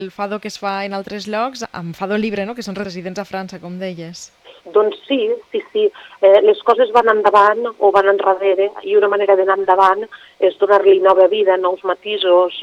el fado que es fa en altres llocs amb fado libre, no? Que són residents a França, com deies. Doncs sí. Les coses van endavant o van enrere i una manera d'anar endavant és donar-li nova vida, nous matisos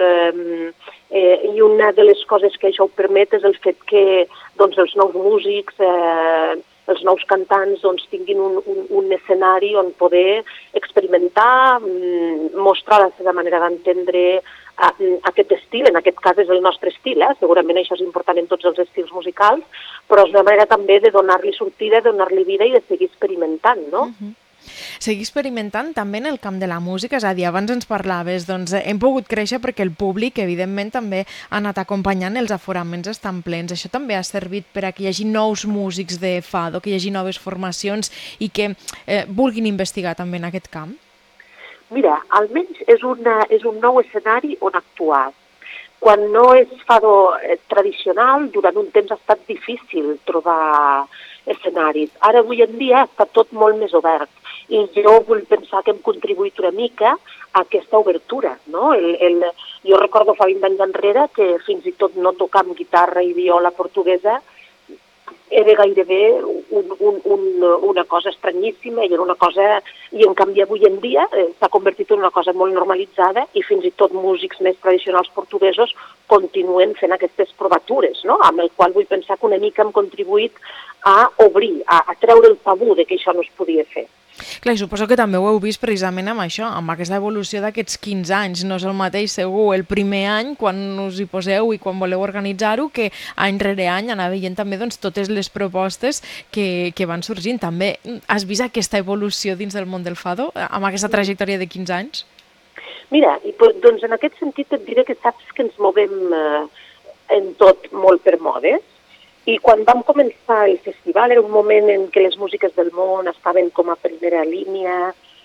i una de les coses que això ho permet és el fet que doncs, els nous músics, els nous cantants doncs, tinguin un escenari on poder experimentar, mostrar la seva manera d'entendre aquest estil, en aquest cas és el nostre estil, segurament això és important en tots els estils musicals, però és una manera també de donar-li sortida, de donar-li vida i de seguir experimentant, no? Seguir experimentant també en el camp de la música, és a dir, abans ens parlaves, doncs hem pogut créixer perquè el públic, evidentment, també ha anat acompanyant, els aforaments estan plens. Això també ha servit per a que hi hagi nous músics de fado, que hi hagi noves formacions i que vulguin investigar també en aquest camp? Mira, almenys és un nou escenari on actuar. Quan no és fado tradicional, durant un temps ha estat difícil trobar escenaris. Ara, avui en dia, està tot molt més obert. I jo vull pensar que hem contribuït una mica a aquesta obertura, no? Jo recordo fa 20 anys enrere que fins i tot no tocar amb guitarra i viola portuguesa era gairebé una cosa estranyíssima i era una cosa... I en canvi avui en dia s'ha convertit en una cosa molt normalitzada i fins i tot músics més tradicionals portuguesos continuen fent aquestes provatures, no? Amb el qual vull pensar que una mica hem contribuït a obrir, a treure el tabú de que això no es podia fer. Clar, i suposo que també ho heu vist precisament amb això, amb aquesta evolució d'aquests 15 anys. No és el mateix, segur, el primer any, quan us hi poseu i quan voleu organitzar-ho, que any rere any anar veient també doncs, totes les propostes que van sorgint. També has vist aquesta evolució dins del món del fado, amb aquesta trajectòria de 15 anys? Mira, doncs en aquest sentit et diré que saps que ens movem en tot molt per modes. I quan vam començar el festival era un moment en què les músiques del món estaven com a primera línia,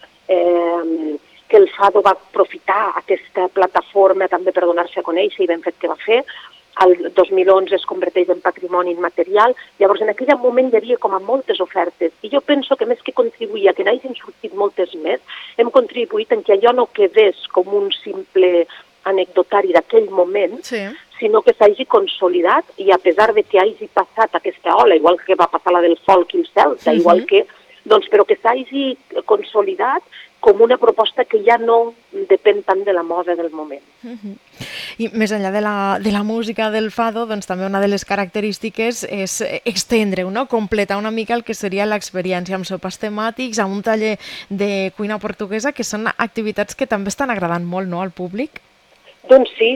que el fado va aprofitar aquesta plataforma també per donar-se a conèixer i ben fet que va fer. El 2011 es converteix en patrimoni immaterial. Llavors, en aquell moment hi havia com a moltes ofertes. I jo penso que més que contribuir a que n'hagin sortit moltes més, hem contribuït en que allò no quedés com un simple anecdotari d'aquell moment, sinó que s'hagi consolidat i a pesar de que hagi passat aquesta ola, igual que va passar la del folk i el celta, igual que, doncs, però que s'hagi consolidat com una proposta que ja no depèn tant de la moda del moment. I més enllà de la música del fado, doncs també una de les característiques és estendre-ho, no? Completar una mica el que seria l'experiència amb sopars temàtics, amb un taller de cuina portuguesa, que són activitats que també estan agradant molt, no?, al públic. Doncs sí,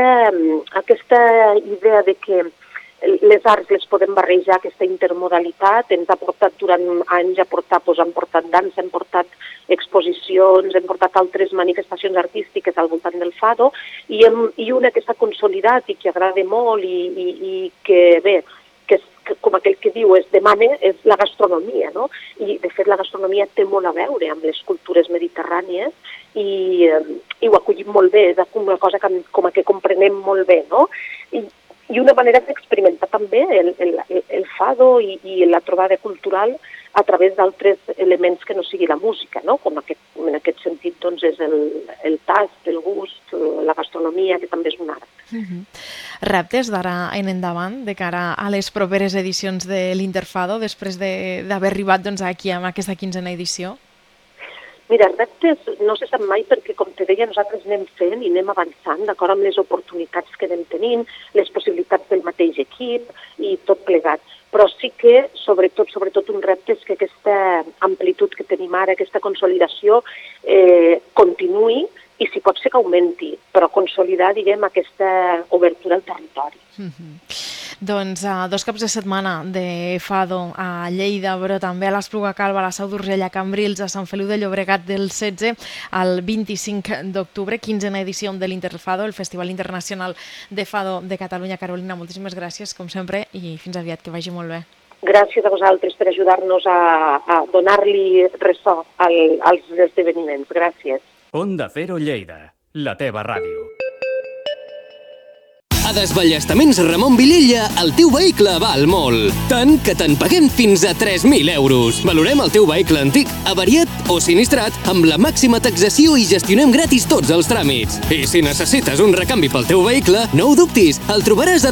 aquesta idea de que les arts les podem barrejar, aquesta intermodalitat, ens ha portat durant anys han portat dansa, hem portat exposicions, hem portat altres manifestacions artístiques al voltant del fado, i una que s'ha consolidat i que agrada molt i que, bé, que com aquell que diu es demana, és la gastronomia, no? I, de fet, la gastronomia té molt a veure amb les cultures mediterrànies i ho acollim molt bé, és una cosa que comprenem molt bé, no? I una manera d'experimentar també el fado i la trobada cultural a través d'altres elements que no sigui la música, no? Com en aquest sentit doncs, és el tast, el gust, la gastronomia, que també és un art. Reptes d'ara en endavant de cara a les properes edicions de l'Interfado després d'haver arribat doncs, aquí amb aquesta 15a edició? Mira, reptes no se sap mai perquè, com te deia, nosaltres anem fent i anem avançant d'acord amb les oportunitats que anem tenint, les possibilitats del mateix equip i tot plegat. Però sí que, sobretot un repte és que aquesta amplitud que tenim ara, aquesta consolidació, continuï i si pot ser que augmenti, però consolidar, diguem, aquesta obertura al territori. Doncs 2 caps de setmana de fado a Lleida, però també a l'Espluga Calba, a la Seu d'Urgell, a Cambrils, a Sant Feliu de Llobregat del 16 al 25 d'octubre, 15a edició de l'Interfado, el Festival Internacional de Fado de Catalunya. Carolina, moltíssimes gràcies, com sempre, i fins aviat, que vagi molt bé. Gràcies a vosaltres per ajudar-nos a donar-li ressò als esdeveniments. Gràcies. Onda Cero Lleida, la teva ràdio. A Desballestaments Ramon Vilella, el teu vehicle val molt. Tant que te'n paguem fins a 3.000 euros. Valorem el teu vehicle antic, avariat o sinistrat amb la màxima taxació i gestionem gratis tots els tràmits. I si necessites un recanvi pel teu vehicle, no ho dubtis, el trobaràs a